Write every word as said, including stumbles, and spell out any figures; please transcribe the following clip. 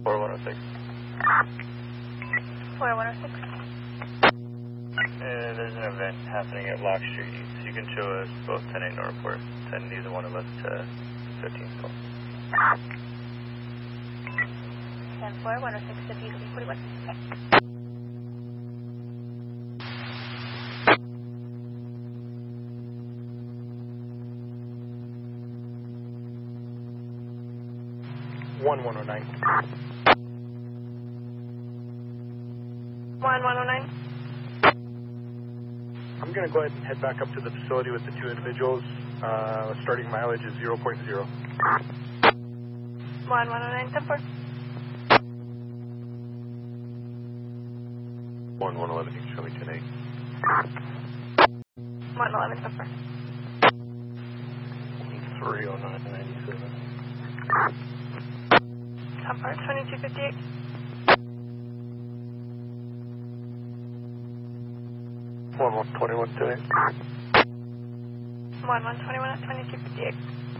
four one oh six. four one oh six. Uh, there's an event happening at Lock Street East. You can show us both ten eight Northport. Send either one of us to thirteen call. ten four one oh six to B W forty-one. one one oh nine. one one oh nine. I'm going to go ahead and head back up to the facility with the two individuals. Uh, starting mileage is zero point zero. one one oh nine, ten four. one one eleven, you can show me ten eight. one eleven, ten four. three oh nine ninety-seven. ten four, twenty-two fifty-eight. one one twenty-one ten eight. one one twenty-one at twenty-two fifty-eight.